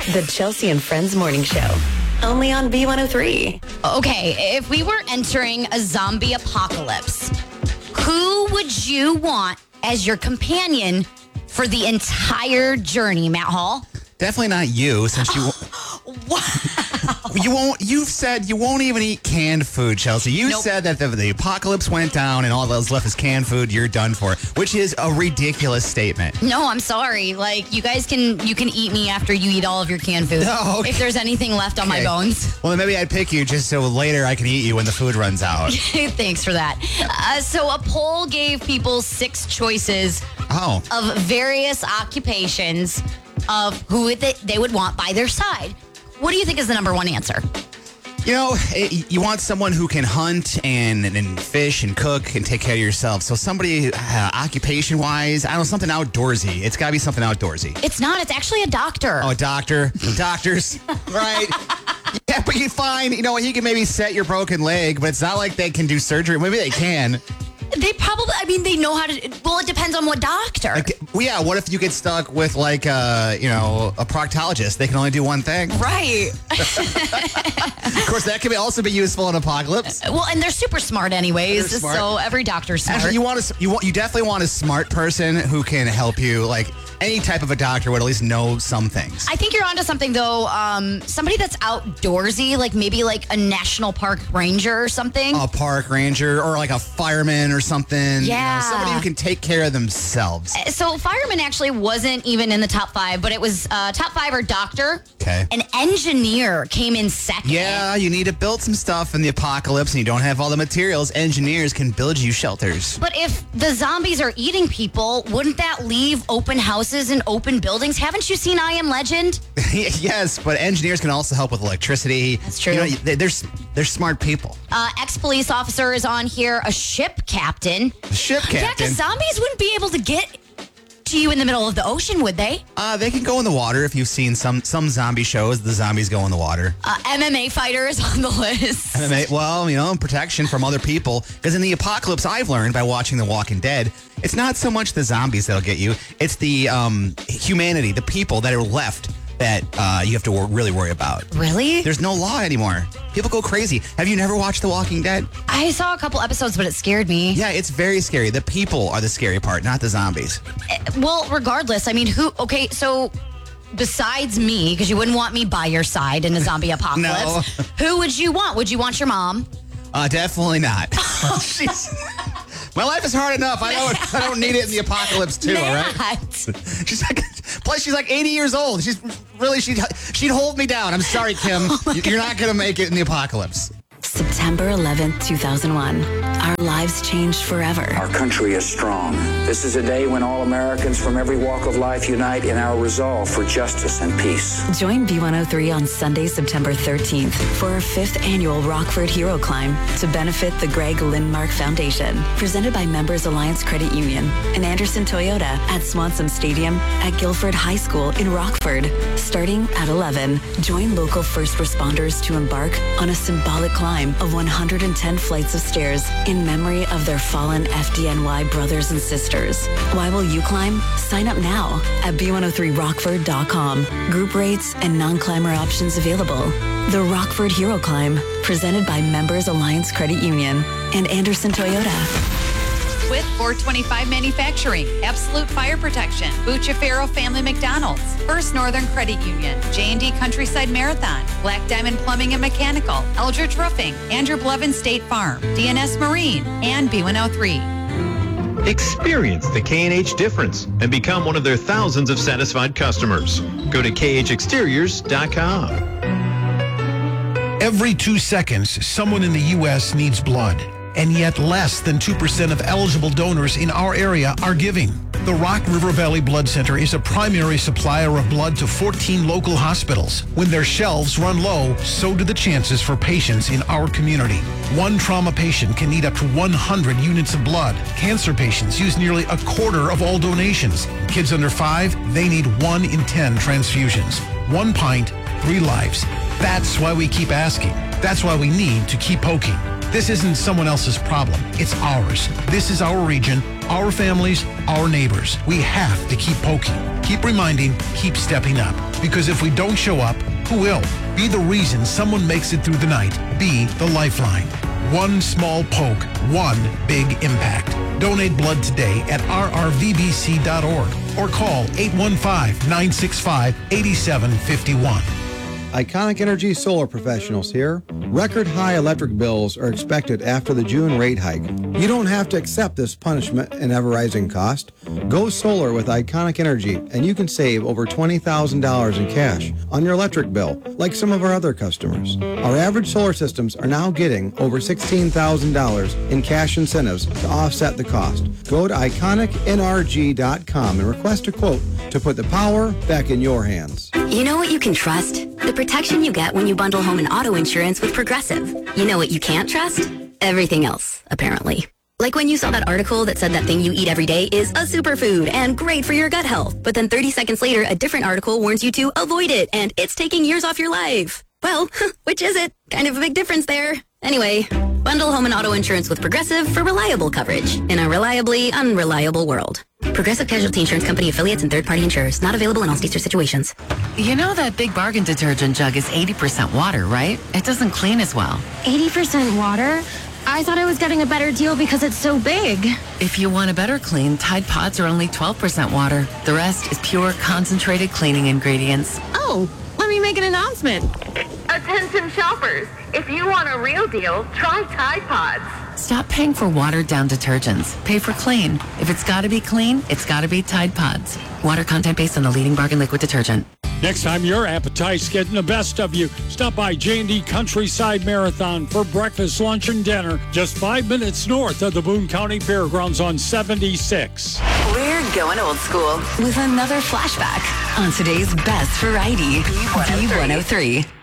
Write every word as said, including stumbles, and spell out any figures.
The Chelsea and Friends Morning Show. Only on B one oh three. Okay, if we were entering a zombie apocalypse, who would you want as your companion for the entire journey, Matt Hall? Definitely not you, since you Wow. you won't. You've said you won't even eat canned food, Chelsea. You Nope. said that the, the apocalypse went down and all that was left is canned food. You're done for, which is a ridiculous statement. No, I'm sorry. Like, you guys can you can eat me after you eat all of your canned food. Oh, okay. If there's anything left on my Okay. bones. Well, then maybe I'd pick you just so later I can eat you when the food runs out. Thanks for that. Uh, so a poll gave people six choices Oh, of various occupations of who they, they would want by their side. What do you think is the number one answer? you know, it, you want someone who can hunt and, and fish and cook and take care of yourself. So somebody, uh, occupation-wise, I don't know, something outdoorsy. It's got to be something outdoorsy. It's not. It's actually a doctor. Oh, a doctor. Doctors, right? Yeah, but you find, you know, he can maybe set your broken leg, but it's not like they can do surgery. Maybe they can. They probably, I mean, they know how to, well, it depends on what doctor. Like, well, yeah, what if you get stuck with, like, uh, you know, a proctologist? They can only do one thing. Right. Of course, that can be also be useful in apocalypse. Well, and they're super smart anyways, They're smart. so every doctor's smart. Actually, you want to, you want, you definitely want a smart person who can help you. Like any type of a doctor would at least know some things. I think you're onto something though. Um, somebody that's outdoorsy, like maybe like a national park ranger or something. A park ranger or like a fireman or something. You Yeah. know, somebody who can take care of themselves. So fireman actually wasn't even in the top five, but it was uh, top five are doctor. Okay. An engineer came in second. Yeah, you need to build some stuff in the apocalypse and you don't have all the materials. Engineers can build you shelters. But if the zombies are eating people, wouldn't that leave open houses and open buildings? Haven't you seen I Am Legend? Yes, but engineers can also help with electricity. That's true. You know, they- they're, they're smart people. Uh, ex-police officer is on here, a ship captain. A ship Yeah, captain. because zombies wouldn't be able to get to you in the middle of the ocean, would they? Uh, they can go in the water. If you've seen some some zombie shows, the zombies go in the water. Uh, M M A fighter is on the list. M M A, well, you know, protection from other people. Because in the apocalypse, I've learned by watching The Walking Dead, it's not so much the zombies that'll get you. It's the um, humanity, the people that are left that uh, you have to wor- really worry about. Really? There's no law anymore. People go crazy. Have you never watched The Walking Dead? I saw a couple episodes, but it scared me. Yeah, it's very scary. The people are the scary part, not the zombies. Uh, Well, regardless, I mean, who, okay, so besides me, because you wouldn't want me by your side in a zombie apocalypse, who would you want? Would you want your mom? Uh, definitely not. She's, my life is hard enough. I don't, I don't need it in the apocalypse too, all right? Matt. She's like, plus she's like eighty years old. She's really, she'd, she'd hold me down. I'm sorry, Kim. You're not going to make it in the apocalypse. September eleventh, two thousand one. Our lives changed forever. Our country is strong. This is a day when all Americans from every walk of life unite in our resolve for justice and peace. Join B one oh three on Sunday, September thirteenth for our fifth annual Rockford Hero Climb to benefit the Greg Lindmark Foundation. Presented by Members Alliance Credit Union and Anderson Toyota at Swanson Stadium at Guilford High School in Rockford. Starting at eleven, join local first responders to embark on a symbolic climb of one hundred ten flights of stairs in memory of their fallen F D N Y brothers and sisters. Why will you climb? Sign up now at B one oh three rockford dot com. Group rates and non-climber options available. The Rockford Hero Climb, presented by Members Alliance Credit Union and Anderson Toyota. With four twenty-five Manufacturing, Absolute Fire Protection, Bucciafero Family McDonald's, First Northern Credit Union, J and D Countryside Marathon, Black Diamond Plumbing and Mechanical, Eldridge Roofing, Andrew Blevin State Farm, D N S Marine, and B one oh three. Experience the K and H difference and become one of their thousands of satisfied customers. Go to K H exteriors dot com. Every two seconds, someone in the U S needs blood, and yet less than two percent of eligible donors in our area are giving. The Rock River Valley Blood Center is a primary supplier of blood to fourteen local hospitals. When their shelves run low, so do the chances for patients in our community. One trauma patient can need up to one hundred units of blood. Cancer patients use nearly a quarter of all donations. Kids under five, they need one in ten transfusions. One pint, three lives. That's why we keep asking. That's why we need to keep poking. This isn't someone else's problem. It's ours. This is our region, our families, our neighbors. We have to keep poking, keep reminding, keep stepping up. Because if we don't show up, who will? Be the reason someone makes it through the night. Be the lifeline. One small poke, one big impact. Donate blood today at r r v b c dot org or call eight one five, nine six five, eight seven five one. Iconic Energy Solar Professionals here. Record high electric bills are expected after the June rate hike. You don't have to accept this punishment and ever-rising cost. Go solar with Iconic Energy and you can save over twenty thousand dollars in cash on your electric bill, like some of our other customers. Our average solar systems are now getting over sixteen thousand dollars in cash incentives to offset the cost. Go to iconic n r g dot com and request a quote to put the power back in your hands. You know what you can trust? The protection you get when you bundle home and auto insurance with Progressive. You know what you can't trust? Everything else, apparently. Like when you saw that article that said that thing you eat every day is a superfood and great for your gut health. But then thirty seconds later, a different article warns you to avoid it and it's taking years off your life. Well, which is it? Kind of a big difference there. Anyway, bundle home and auto insurance with Progressive for reliable coverage in a reliably unreliable world. Progressive Casualty Insurance Company affiliates and third-party insurers. Not available in all states or situations. You know that Big Bargain detergent jug is eighty percent water, right? It doesn't clean as well. eighty percent water? I thought I was getting a better deal because it's so big. If you want a better clean, Tide Pods are only twelve percent water. The rest is pure concentrated cleaning ingredients. Oh, let me make an announcement. Attention shoppers, if you want a real deal, try Tide Pods. Stop paying for watered-down detergents. Pay for clean. If it's got to be clean, it's got to be Tide Pods. Water content based on the leading bargain liquid detergent. Next time your appetite's getting the best of you, stop by J and D Countryside Marathon for breakfast, lunch, and dinner just five minutes north of the Boone County Fairgrounds on seventy-six. We're going old school with another flashback on today's best variety, B one oh three.